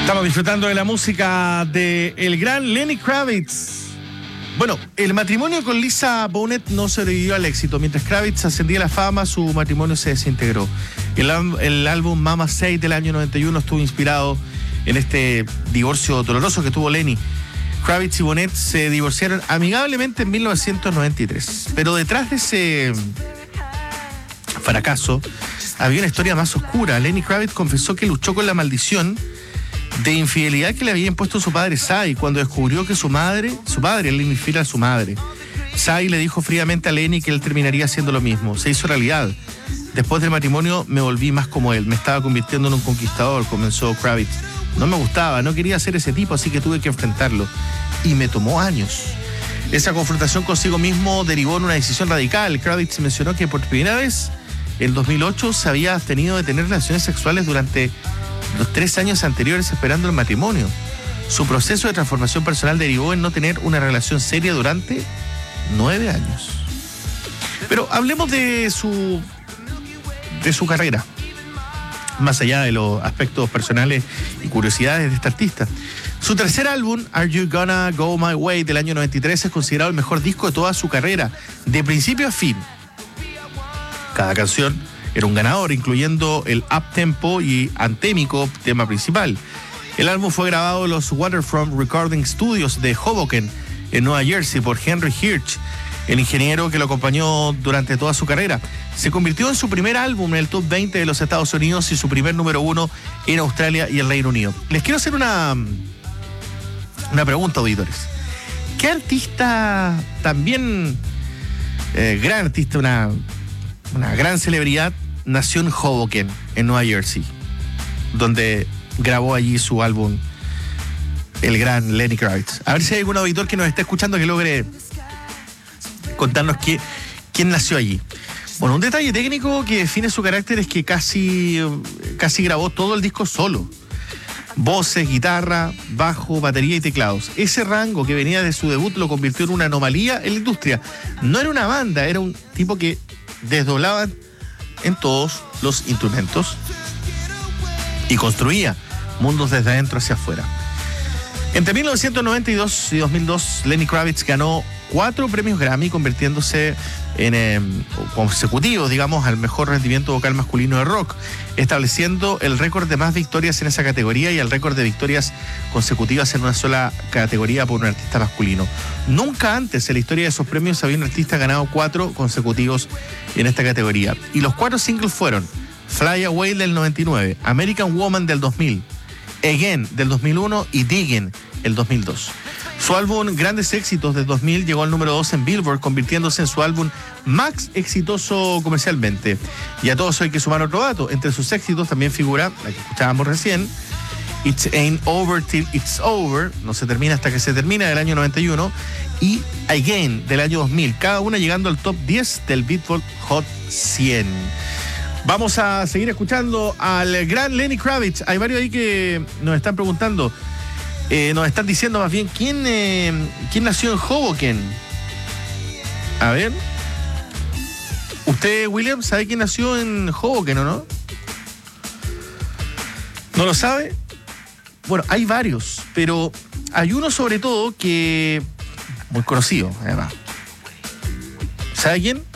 Estamos disfrutando de la música de el gran Lenny Kravitz. Bueno, el matrimonio con Lisa Bonet no sobrevivió al éxito. Mientras Kravitz ascendía a la fama, su matrimonio se desintegró. El álbum Mama Say del año 91 estuvo inspirado en este divorcio doloroso que tuvo Lenny. Kravitz y Bonet se divorciaron amigablemente en 1993. Pero detrás de ese fracaso había una historia más oscura. Lenny Kravitz confesó que luchó con la maldición de infidelidad que le había impuesto su padre Sy cuando descubrió que su padre le era infiel a su madre. Sy le dijo fríamente a Lenny que él terminaría haciendo lo mismo. Se hizo realidad. Después del matrimonio me volví más como él. Me estaba convirtiendo en un conquistador, comenzó Kravitz. No me gustaba, no quería ser ese tipo, así que tuve que enfrentarlo. Y me tomó años. Esa confrontación consigo mismo derivó en una decisión radical. Kravitz mencionó que por primera vez, en 2008, se había abstenido de tener relaciones sexuales durante los 3 años anteriores esperando el matrimonio. Su proceso de transformación personal derivó en no tener una relación seria durante 9 años. Pero hablemos de su carrera, más allá de los aspectos personales y curiosidades de este artista. Su tercer álbum, Are You Gonna Go My Way, del año 93, es considerado el mejor disco de toda su carrera, de principio a fin. Cada canción era un ganador, incluyendo el up-tempo y antémico tema principal. El álbum fue grabado en los Waterfront Recording Studios de Hoboken, en Nueva Jersey, por Henry Hirsch, el ingeniero que lo acompañó durante toda su carrera. Se convirtió en su primer álbum en el top 20 de los Estados Unidos y su primer número 1 en Australia y el Reino Unido. Les quiero hacer una pregunta, auditores. ¿Qué artista también, gran artista, una gran celebridad, nació en Hoboken, en Nueva Jersey, donde grabó allí su álbum el gran Lenny Kravitz? A ver si hay algún auditor que nos esté escuchando que logre contarnos quién nació allí. Bueno, un detalle técnico que define su carácter es que casi grabó todo el disco solo. Voces, guitarra, bajo, batería y teclados. Ese rango que venía de su debut lo convirtió en una anomalía en la industria. No era una banda, era un tipo que desdoblaba en todos los instrumentos y construía mundos desde adentro hacia afuera. Entre 1992 y 2002, Lenny Kravitz ganó 4 premios Grammy, convirtiéndose en consecutivos, digamos, al mejor rendimiento vocal masculino de rock, estableciendo el récord de más victorias en esa categoría y el récord de victorias consecutivas en una sola categoría por un artista masculino. Nunca antes en la historia de esos premios había un artista ganado 4 consecutivos en esta categoría. Y los 4 singles fueron Fly Away del 99, American Woman del 2000, Again del 2001 y Diggin' el 2002. Su álbum Grandes Éxitos del 2000 llegó al número 2 en Billboard, convirtiéndose en su álbum más exitoso comercialmente. Y a todos hay que sumar otro dato. Entre sus éxitos también figura, la que escuchábamos recién, It Ain't Over Till It's Over, no se termina hasta que se termina, del año 91, y Again del año 2000, cada una llegando al top 10 del Billboard Hot 100. Vamos a seguir escuchando al gran Lenny Kravitz. Hay varios ahí que nos están preguntando. Nos están diciendo más bien quién nació en Hoboken. A ver. ¿Usted, William, sabe quién nació en Hoboken o no? ¿No lo sabe? Bueno, hay varios, pero hay uno sobre todo que muy conocido, además. ¿Sabe quién?